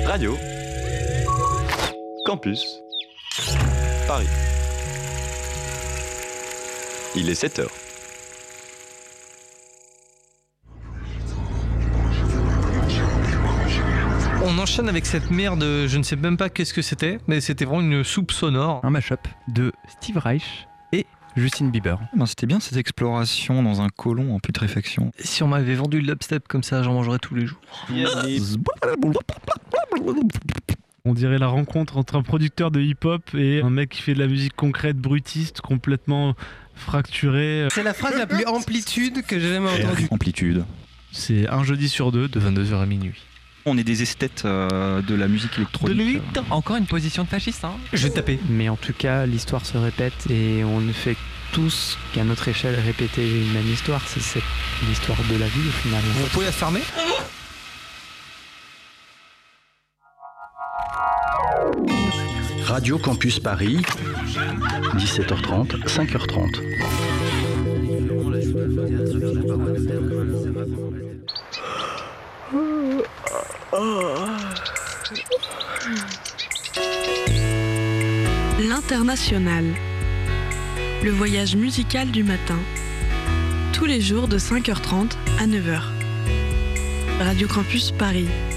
Radio Campus Paris. Il est 7h. On enchaîne avec cette merde, je ne sais même pas qu'est-ce que c'était, mais c'était vraiment une soupe sonore. Un mash-up de Steve Reich et Justin Bieber. Ben, c'était bien cette exploration dans un côlon en putréfaction. Si on m'avait vendu le dubstep comme ça, j'en mangerais tous les jours. On dirait la rencontre entre un producteur de hip-hop et un mec qui fait de la musique concrète, brutiste, complètement fracturée. C'est la phrase la plus amplitude que j'ai jamais entendue. Amplitude. C'est un jeudi sur deux, De 22h à minuit. On est des esthètes de la musique électronique. Encore une position de fasciste, hein. Je vais taper. Mais en tout cas, l'histoire se répète et on ne fait tous qu'à notre échelle répéter une même histoire. C'est l'histoire de la vie au final. Vous pouvez la fermer ? Radio Campus Paris, 17h30, 5h30. L'International. Le voyage musical du matin. Tous les jours de 5h30 à 9h. Radio Campus Paris.